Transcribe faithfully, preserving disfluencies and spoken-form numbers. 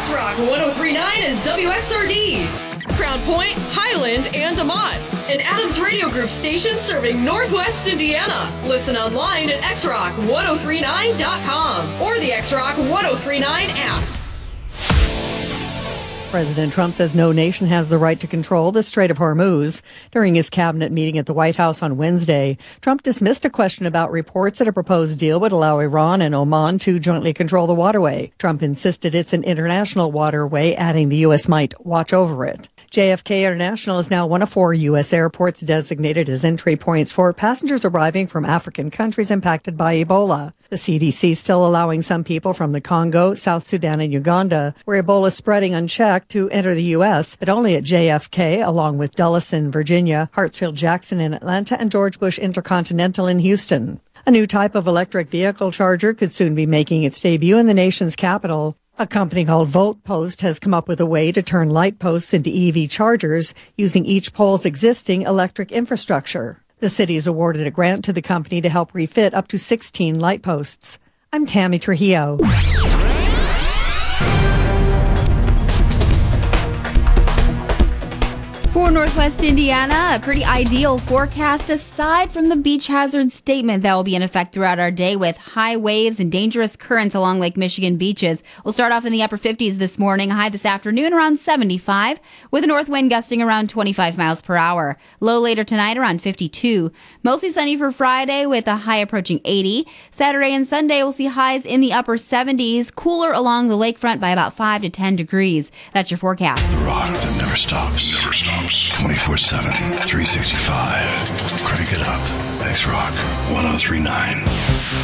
X-Rock one oh three point nine is W X R D. Crown Point, Highland, and Amott. An Adams Radio Group station serving Northwest Indiana. Listen online at x rock ten thirty-nine dot com or the X-Rock ten thirty-nine app. President Trump says no nation has the right to control the Strait of Hormuz. During his cabinet meeting at the White House on Wednesday, Trump dismissed a question about reports that a proposed deal would allow Iran and Oman to jointly control the waterway. Trump insisted it's an international waterway, adding the U S might watch over it. J F K International is now one of four U S airports designated as entry points for passengers arriving from African countries impacted by Ebola. The C D C is still allowing some people from the Congo, South Sudan, and Uganda, where Ebola is spreading unchecked, to enter the U S, but only at J F K, along with Dulles in Virginia, Hartsfield-Jackson in Atlanta, and George Bush Intercontinental in Houston. A new type of electric vehicle charger could soon be making its debut in the nation's capital. A company called VoltPost has come up with a way to turn light posts into E V chargers using each pole's existing electric infrastructure. The city has awarded a grant to the company to help refit up to sixteen light posts. I'm Tammy Trujillo. For Northwest Indiana, a pretty ideal forecast aside from the beach hazard statement that will be in effect throughout our day with high waves and dangerous currents along Lake Michigan beaches. We'll start off in the upper fifties this morning, high this afternoon around seventy-five, with a north wind gusting around twenty-five miles per hour. Low later tonight around fifty-two. Mostly sunny for Friday with a high approaching eighty. Saturday and Sunday we'll see highs in the upper seventies, cooler along the lakefront by about five to ten degrees. That's your forecast. The rock that never stops. Never stops. twenty-four seven, three sixty-five. Crank it up. X-Rock ten thirty-nine.